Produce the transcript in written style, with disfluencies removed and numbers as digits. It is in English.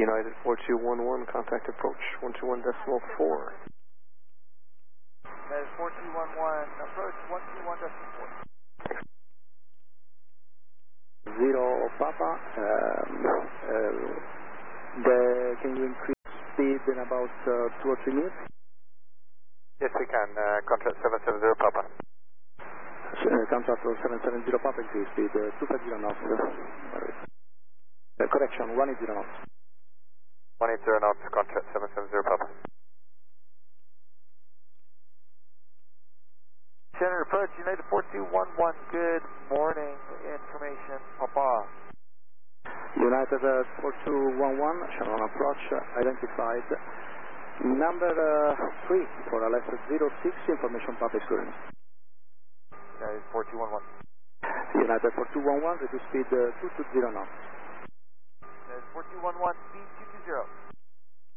United 4211, contact approach 121.4. That is 4211, approach 121.4. Zero Papa, can you increase speed in about 2 or 3 minutes? Yes, we can. Contract 770 Papa. Contract 770 Papa, increase speed 250 knots. Correction, 180 knots. 180 knots, contract 770 Papa. Center approach, United 4211, good morning, information, Papa. United 4211, Shannon approach, identified. Number 3 for Alpha 06, information Papa is current. United 4211. United 4211, reduce speed 220 knots. United 4211, speed 220.